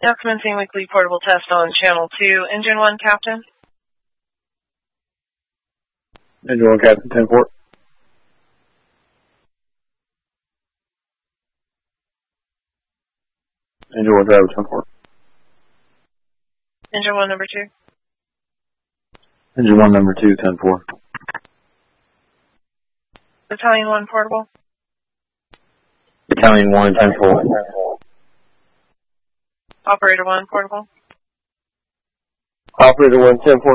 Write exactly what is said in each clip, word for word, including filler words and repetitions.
Now commencing weekly portable test on channel two. Engine one, Captain. Engine one, Captain, ten four. Engine one, driver, ten four. Engine one, number two. Engine one, number two, ten four. Battalion one, portable. Battalion one, ten four. Operator one, portable. Operator one, ten four.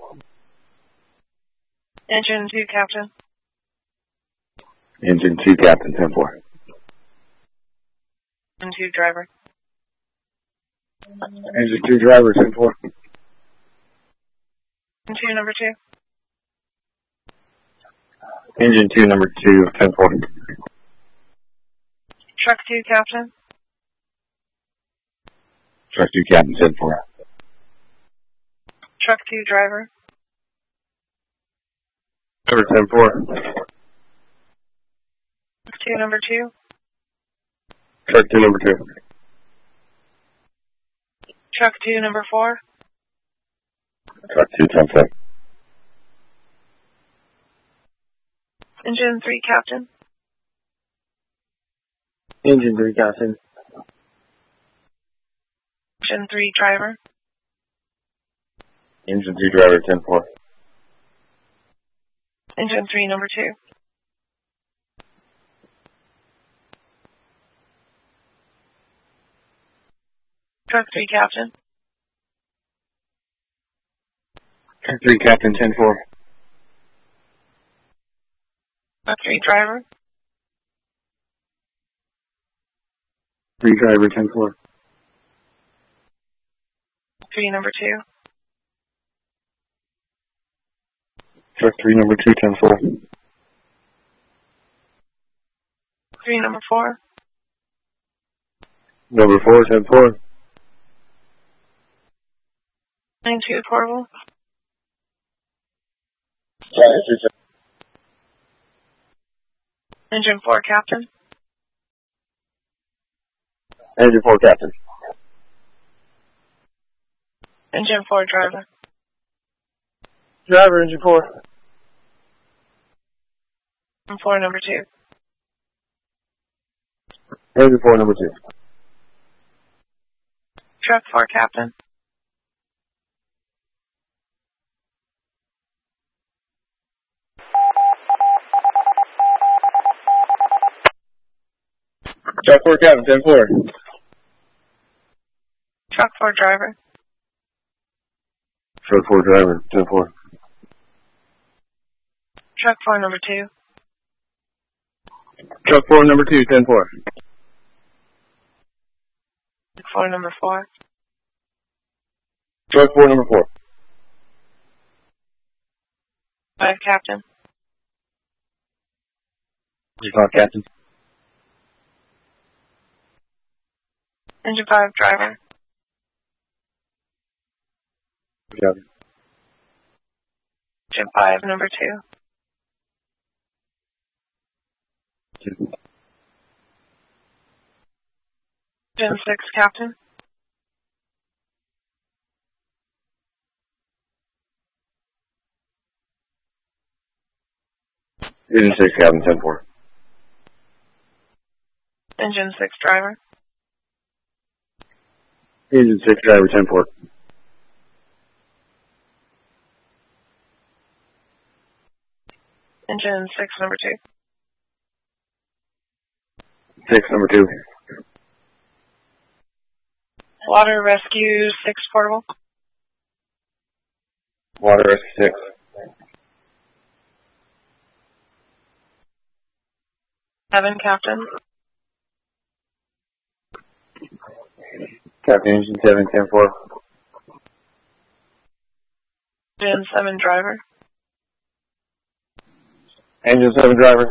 Engine two, Captain. Engine two, Captain, ten four. Engine two, driver. Engine two, driver, ten four. Engine two, number two. Engine two, number two, ten four. Truck two, Captain. Truck two, Captain, ten four. Truck two, driver. Driver, ten four. Truck two, number two. Truck two, number two. Truck two, number four. Truck two, ten four. Engine three, Captain. Engine three, Captain. Engine three, driver. Engine three, driver, ten four. Engine three, number two. Truck three, Captain. Truck three, Captain, ten four. Truck three, driver. Three, driver, ten four. Three, number two. Truck three, number two, ten four. Three, number four. Number four, ten four. Nine two, portable. Engine four, Captain. Engine four, Captain. Engine four, driver. Driver, engine four. Engine four, number two. Engine four, number two. Truck four, Captain. Truck four, Captain, ten four. Truck four, driver. Truck four, driver, ten four. Truck four, number two. Truck four, number two, ten four. Truck four, number four. Truck four, number four. Five, Captain. You talk, Captain. Engine five, driver. Captain. Engine five, number two. Engine six, Captain. Engine six, Captain, ten four. Engine six, driver. Engine six, driver, ten four. Engine six, number two. Six, number two. Water rescue six, portable. Water rescue six. Seven, Captain. Captain, engine seven, ten four. Engine seven, driver. Engine seven, driver.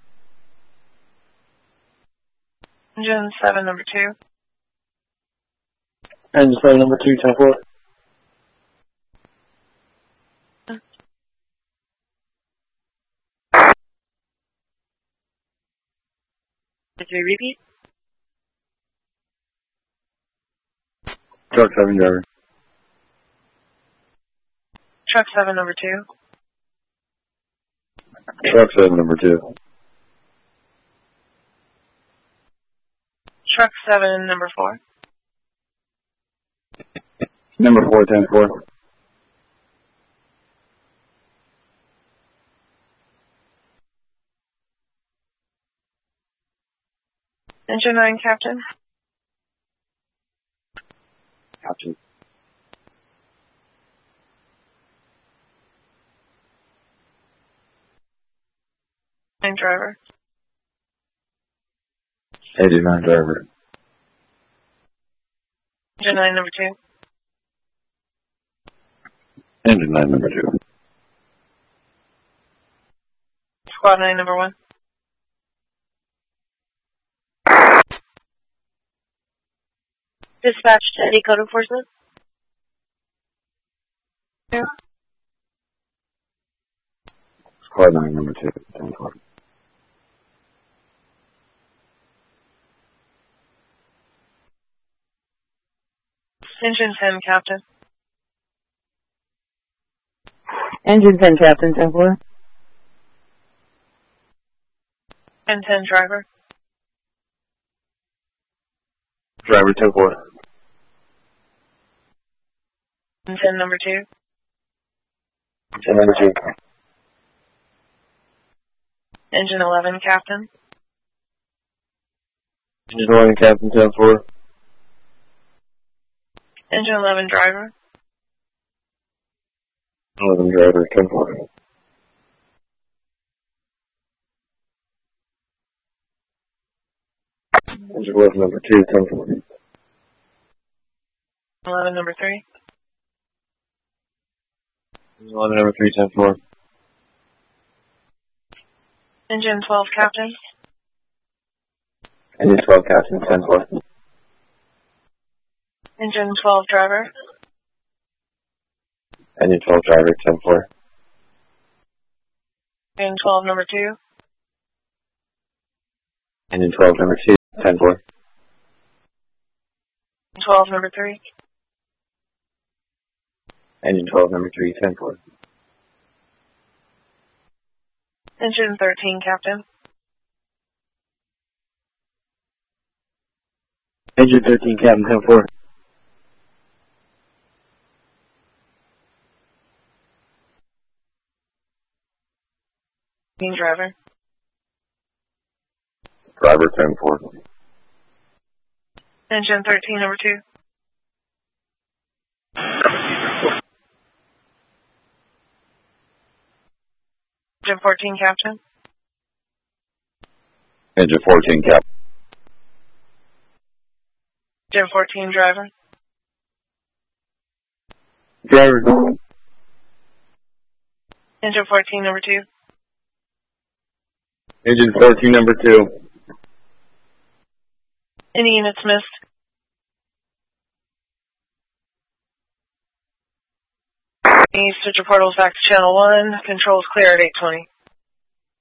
Engine seven, number two. Engine seven, number two, ten four. Did you repeat? Truck seven driver. Truck seven number two. Truck seven number two. Truck seven number four. Number four, ten four. Engine nine, Captain. Captain. Nine driver. Engine nine driver. Engine nine number two. Engine nine number two. Squad nine number one. Dispatch to any code enforcement. Yeah. Squad nine number two, ten four. Engine ten, Captain. Engine ten, Captain, ten four. ten ten, driver. Driver ten four. ten number two. ten number two. Engine eleven, Captain. Engine eleven, Captain ten four. Engine eleven, driver. eleven driver ten four. Engine eleven number two, ten four. eleven number three. Engine eleven number three, ten four. Engine twelve, Captain. Engine twelve, Captain ten four. Engine twelve, driver. Engine twelve, driver ten four. Engine twelve, number two. Engine twelve, number two, ten four. twelve, number three. Engine twelve, number three, ten four. Engine thirteen, Captain. Engine thirteen, Captain ten four. Driver. Driver ten four. Engine thirteen, number two. Engine fourteen, Captain. Engine fourteen, Captain. Engine fourteen, driver. Driver. Engine fourteen, number two. Engine fourteen, number two. Any units missed? Switch your portals back to channel one. Controls clear at eight twenty.